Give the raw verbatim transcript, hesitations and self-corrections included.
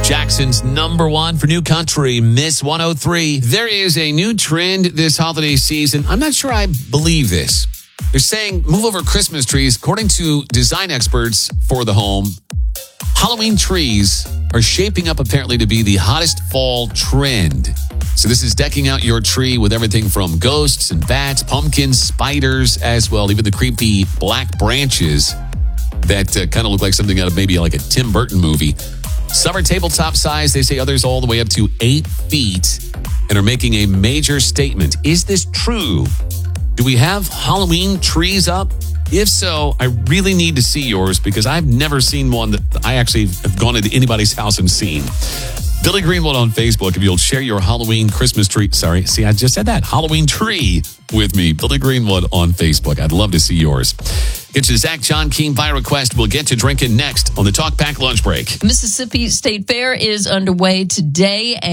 Jackson's number one for New Country, Miss one oh three. There is a new trend this holiday season. I'm not sure I believe this. They're saying move over Christmas trees. According to design experts for the home, Halloween trees are shaping up apparently to be the hottest fall trend. So this is decking out your tree with everything from ghosts and bats, pumpkins, spiders as well, even the creepy black branches that uh, kind of look like something out of maybe like a Tim Burton movie. Some are tabletop size. They say others all the way up to eight feet and are making a major statement. Is this true? Do we have Halloween trees up? If so, I really need to see yours because I've never seen one that I actually have gone into anybody's house and seen. Billy Greenwood on Facebook, if you'll share your Halloween Christmas tree. Sorry, see, I just said that. Halloween tree with me. Billy Greenwood on Facebook. I'd love to see yours. Get to Zach John Keene by request. We'll get to drinking next on the Talk Pack Lunch Break. Mississippi State Fair is underway today.